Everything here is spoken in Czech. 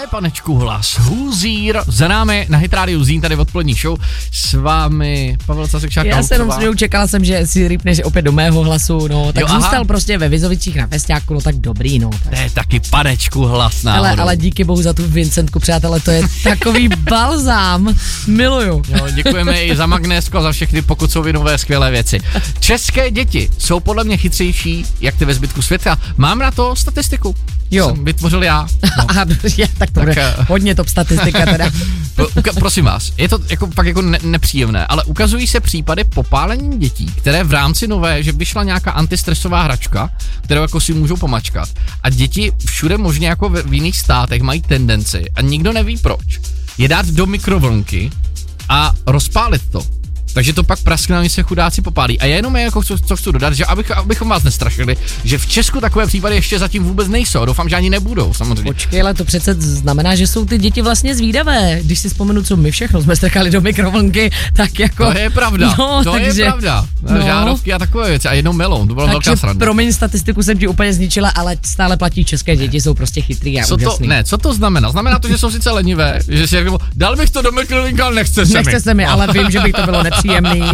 panečku, hlas Hůzír. Za námi na Hit Radio Zín, tady odpolední show. S vámi Pavel Casek. Já se jenom směju, čekala jsem, že si rýpneš opět do mého hlasu, no. Tak zůstal prostě ve Vizovicích na festiáku, no tak dobrý, no. Tak. To je taky panečku hlas náhodou. Ale díky bohu za tu Vincentku, přátelé, to je takový balzám. Miluju. Jo, děkujeme i za magnésko a za všechny, pokud jsou nové skvělé věci. České děti jsou podle mě chytřejší, jak ty ve zbytku světa. Mám na to statistiku. Jo. Jsem vytvořil já. No. Tak to bude hodně top statistika teda. Prosím vás, je to fakt nepříjemné, ale ukazují se případy popálení dětí, které v rámci nové, že vyšla nějaká antistresová hračka, kterou jako si můžou pomačkat, a děti všude možně jako v jiných státech mají tendenci a nikdo neví proč, je dát do mikrovlnky a rozpálit to. Takže to pak praskne, oni se chudáci popálí. A já jenom jako co chci dodat, že abychom vás nestrašili, že v Česku takové případy ještě zatím vůbec nejsou. Doufám, že ani nebudou, samozřejmě. Počkej, ale to přece znamená, že jsou ty děti vlastně zvídavé. Když si vzpomenu, co my všechno jsme strkali do mikrovlnky, tak jako... To je pravda, no, je pravda. No. Žárovky a takové věci. A jednou melon, to byla velká sranda. Promiň, statistiku jsem ti úplně zničila, ale stále platí, české děti jsou prostě chytrý a úžasný. Co to znamená? Znamená to, že jsou sice lenivé, že si jako, dal bych to do mikrovlnky, ale nechce se mi, ale vím, že bych to bylo nepříjemný.